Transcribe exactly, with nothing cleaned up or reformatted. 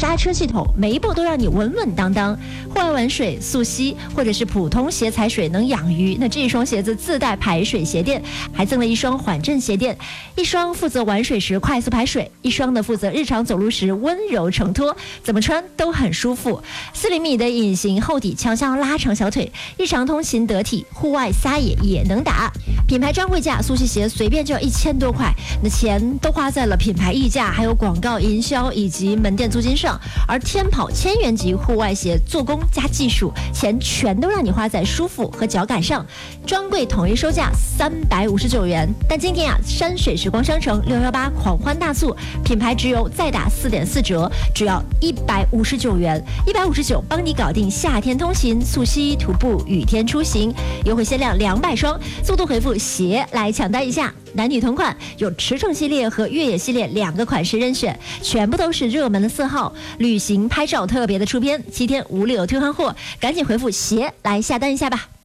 刹车系统，每一步都让你稳稳当当。户外玩水、溯溪或者是普通鞋踩水能养鱼，那这一双鞋子自带排水鞋垫，还赠了一双缓震鞋垫，一双负责玩水时快速排水，一双呢负责日常走路时温柔承托，怎么穿都很舒服。四厘米的隐形厚底，强项拉长小腿，日常通勤得体，户外撒野也能打。品牌专柜价，溯溪鞋随便就要一千多块，那钱都花在了品牌溢价、还有广告营销以及门店租金上。而天跑千元级户外鞋，做工加技术，钱全都让你花在舒服和脚感上。专柜统一售价三百五十九元，但今天啊，山水时光商城六一八狂欢大促，品牌直邮再打四点四折，只要一百五十九元，一百五十九帮你搞定夏天通勤、溯溪、徒步、雨天出行，优惠限量两百双，速度回复鞋来抢单一下。男女同款，有驰骋系列和越野系列两个款式任选，全部都是热门的色号，旅行拍照特别的出片，七天无理由退换货，赶紧回复鞋来下单一下吧。